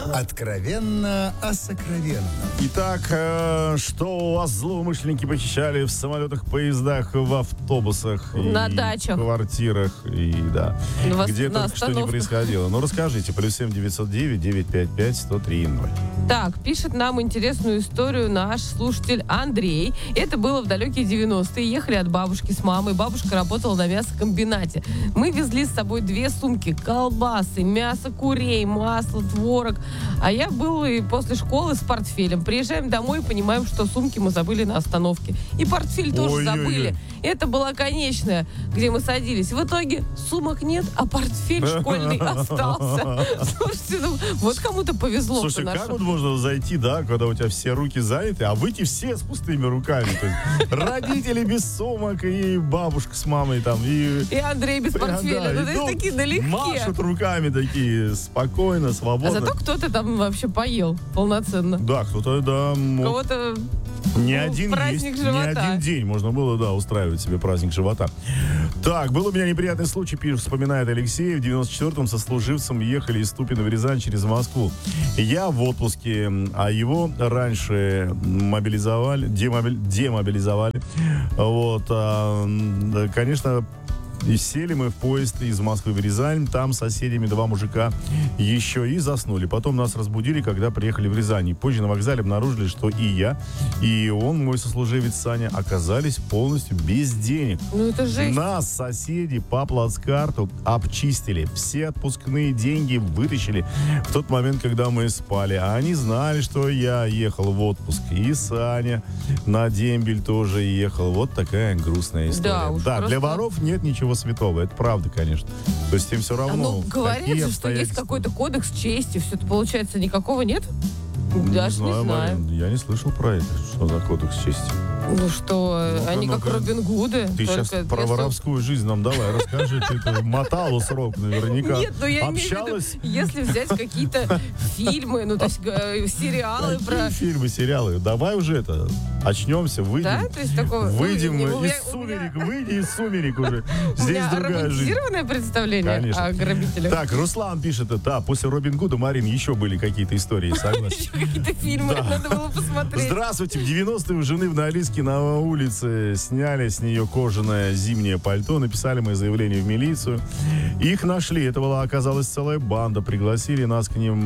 Откровенно о сокровенном. Итак, что у вас злоумышленники похищали в самолетах, поездах, в автобусах, на и дачах, в квартирах, и да, где только что не происходило. Ну, расскажите, +7 909 955 103 0. Так, пишет нам интересную историю наш слушатель Андрей. Это было в далекие 90-е. Ехали от бабушки с мамой. Бабушка работала на мясокомбинате. Мы везли с собой 2 сумки: колбасы, мясо курей, масло, творог. А я был и после школы с портфелем. Приезжаем домой и понимаем, что сумки мы забыли на остановке. И портфель тоже забыли. Это была конечная, где мы садились. В итоге сумок нет, а портфель школьный остался. Слушайте, ну вот кому-то повезло. Слушай, как вот можно зайти, да, когда у тебя все руки заняты, а выйти все с пустыми руками? То есть родители без сумок, и бабушка с мамой там, и Андрей без портфеля. Да, ну, то есть такие налегке. Машут руками такие, спокойно, свободно. А зато кто-то там вообще поел полноценно. Да, кто-то, да, мог. Кого-то праздник живота. Не один день можно было, да, устраивать себе праздник живота. Так, был у меня неприятный случай, вспоминает Алексей. В 94-м со служивцем ехали из Ступино в Рязань через Москву. Я в отпуске, а его раньше мобилизовали, демобилизовали. Вот, конечно, и сели мы в поезд из Москвы в Рязань. Там с соседями 2 мужика еще и заснули. Потом нас разбудили, когда приехали в Рязань. И позже на вокзале обнаружили, что и я, и он, мой сослуживец Саня, оказались полностью без денег. Ну это жесть. Нас соседи по плацкарту обчистили. Все отпускные деньги вытащили в тот момент, когда мы спали. А они знали, что я ехал в отпуск. И Саня на дембель тоже ехал. Вот такая грустная история. Да, для воров нет ничего святого, это правда, конечно. То есть им все равно. Говорят же, что есть какой-то кодекс чести. Все это, получается, никакого нет? Даже не знаю. Марин, я не слышал про это. Что за кодекс чести? Ну что, они как Робин Гуды. Ты сейчас про воровскую жизнь нам давай расскажи. Ты мотала срок наверняка. Нет, ну я общалась. имею в виду, если взять какие-то фильмы, ну то есть сериалы про... Фильмы, сериалы. Давай уже это, очнемся, выйдем. Да? То есть такого... Выйдем из сумерек, выйди из сумерек уже. Здесь другая жизнь. Романтизированное представление о грабителях. Так, Руслан пишет, да, после Робин Гуда, Марин, еще были какие-то истории, согласен. Еще какие-то фильмы, надо было посмотреть. Здравствуйте, в 90-е у жены в Норильске на улице сняли с нее кожаное зимнее пальто, написали мы заявление в милицию. Их нашли, это была, оказалась целая банда, пригласили нас к ним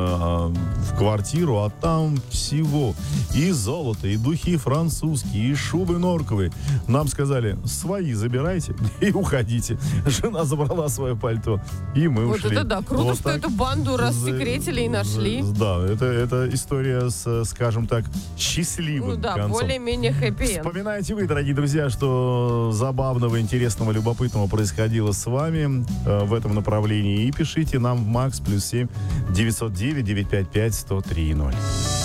в квартиру, а там всего и золото, и духи французские, и шубы норковые. Нам сказали, свои забирайте и уходите. Жена забрала свое пальто, и мы ушли. Вот это да, круто, вот что эту банду рассекретили и нашли. Да, это история с, скажем так, счастливым концом. Более-менее хэппи-энд. Вспоминайте вы, дорогие друзья, что забавного, интересного, любопытного происходило с вами в этом направлении. И пишите нам в МАКС +7 909 955 103 0.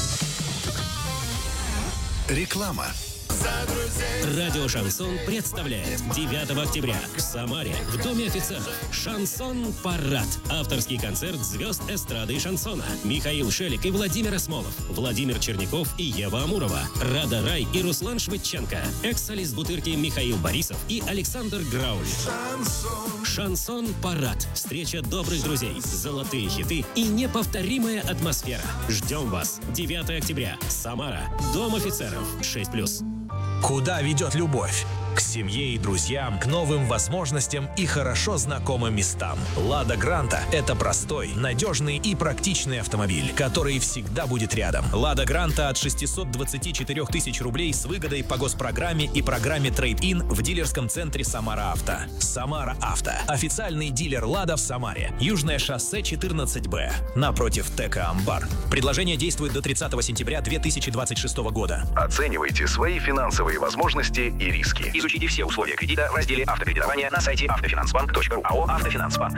Реклама. Радио «Шансон» представляет 9 октября в Самаре в Доме офицеров «Шансон-парад». Авторский концерт звезд эстрады и шансона. Михаил Шелик и Владимир Осмолов, Владимир Черняков и Ева Амурова, Рада Рай и Руслан Швыдченко, экс-солист Бутырки Михаил Борисов и Александр Граули. «Шансон-парад». Встреча добрых друзей, золотые хиты и неповторимая атмосфера. Ждем вас 9 октября. Самара. Дом офицеров 6+. Куда ведет любовь? К семье и друзьям, к новым возможностям и хорошо знакомым местам. «Лада Гранта» — это простой, надежный и практичный автомобиль, который всегда будет рядом. «Лада Гранта» от 624 тысяч рублей с выгодой по госпрограмме и программе «Трейд-ин» в дилерском центре «Самара Авто». «Самара Авто» — официальный дилер «Лада» в Самаре. Южное шоссе 14Б, напротив ТК «Амбар». Предложение действует до 30 сентября 2026 года. Оценивайте свои финансовые возможности и риски. Изучите все условия кредита в разделе «Автокредитование» на сайте автофинансбанк.ру. АО «Автофинансбанк».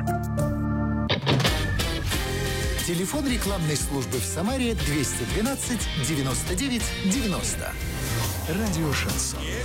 Телефон рекламной службы в Самаре 212 99 90. Радио «Шансон».